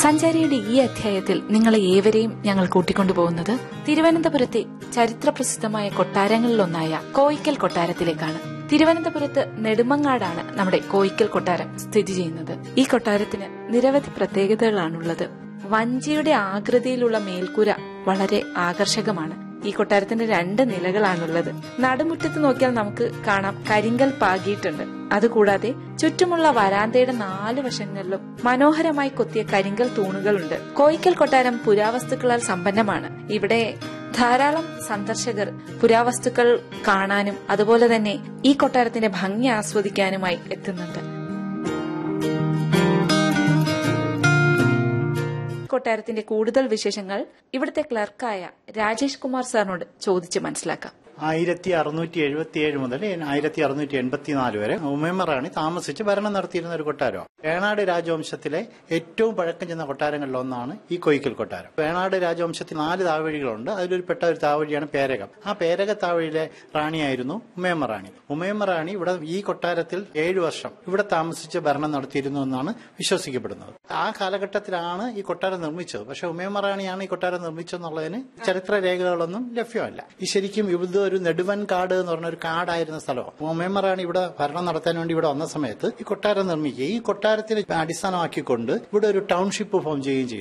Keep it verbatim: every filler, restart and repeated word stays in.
സഞ്ചാരിയുടെ ഈ അധ്യായത്തിൽ നിങ്ങളെ ഏവരെയും ഞങ്ങൾ കൂട്ടിക്കൊണ്ടുപോകുന്നത് തിരുവനന്തപുരത്തെ ചരിത്രപ്രസിദ്ധമായ കൊട്ടാരങ്ങളിലൊന്നായ കോയിക്കൽ കൊട്ടാരത്തിലേക്കാണ്. തിരുവനന്തപുരത്ത് നെടുമങ്ങാടാണ് നമ്മുടെ കോയിക്കൽ കൊട്ടാരം സ്ഥിതി ചെയ്യുന്നത്. ഈ കൊട്ടാരത്തിന് നിരവധി പ്രത്യേകതകളാണുള്ളത്. വഞ്ചിയുടെ ആകൃതിയിലുള്ള മേൽക്കൂര വളരെ ആകർഷകമാണ്. ഈ കൊട്ടാരത്തിന്റെ രണ്ട് നിലകളാണുള്ളത്. നടുമുറ്റത്ത് നോക്കിയാൽ നമുക്ക് കാണാം കരിങ്കൽ പാകിയിട്ടുണ്ട്. അതുകൂടാതെ ചുറ്റുമുള്ള വരാന്തയുടെ നാല് വശങ്ങളിലും മനോഹരമായി കൊത്തിയ കരിങ്കൽ തൂണുകളുണ്ട്. കോയിക്കൽ കൊട്ടാരം പുരാവസ്തുക്കളാൽ സമ്പന്നമാണ്. ഇവിടെ ധാരാളം സന്ദർശകർ പുരാവസ്തുക്കൾ കാണാനും അതുപോലെ തന്നെ ഈ കൊട്ടാരത്തിന്റെ ഭംഗി ആസ്വദിക്കാനുമായി എത്തുന്നുണ്ട്. കൊട്ടാരത്തിന്റെ കൂടുതൽ വിശേഷങ്ങൾ ഇവിടുത്തെ ക്ലർക്കായ രാജേഷ് കുമാർ സാറിനോട് ചോദിച്ച് മനസ്സിലാക്കാം. ആയിരത്തി അറുന്നൂറ്റി എഴുപത്തി ഏഴ് മുതൽ ആയിരത്തി അറുന്നൂറ്റി എൺപത്തിനാല് വരെ ഉമയമ്മ റാണി താമസിച്ച് ഭരണം നടത്തിയിരുന്ന ഒരു കൊട്ടാരമാണ്. വേണാട് രാജവംശത്തിലെ ഏറ്റവും പഴക്കം ചെന്ന കൊട്ടാരങ്ങളിൽ ഒന്നാണ് ഈ കോയിക്കൽ കൊട്ടാരം. വേണാട് രാജവംശത്തിൽ നാല് താവഴികളുണ്ട്. അതിലൊരു പെട്ട ഒരു താവഴിയാണ് പേരകം. ആ പേരക താവഴിയിലെ റാണിയായിരുന്നു ഉമയമ്മ റാണി. ഉമയമ്മ റാണി ഇവിടെ ഈ കൊട്ടാരത്തിൽ ഏഴു വർഷം ഇവിടെ താമസിച്ച് ഭരണം നടത്തിയിരുന്നു എന്നാണ് വിശ്വസിക്കപ്പെടുന്നത്. ആ കാലഘട്ടത്തിലാണ് ഈ കൊട്ടാരം നിർമ്മിച്ചത്. പക്ഷെ ഉമയമ്മ റാണിയാണ് ഈ കൊട്ടാരം നിർമ്മിച്ചതെന്നുള്ളതിന് ചരിത്ര രേഖകളൊന്നും ലഭ്യമല്ല. ഈ ശരിക്കും ഇത് ഒരു നെടുവൻ കാട് എന്ന് പറഞ്ഞ ഒരു കാടായിരുന്ന സ്ഥലമാണ്. ഉമയമ്മ റാണി ഇവിടെ ഭരണം നടത്താൻ വേണ്ടി ഇവിടെ വന്ന സമയത്ത് ഈ കൊട്ടാരം നിർമ്മിക്കുക. ഈ കൊട്ടാരത്തിനെ അടിസ്ഥാനമാക്കിക്കൊണ്ട് ഇവിടെ ഒരു ടൗൺഷിപ്പ് ഫോം ചെയ്യുകയും ചെയ്തു.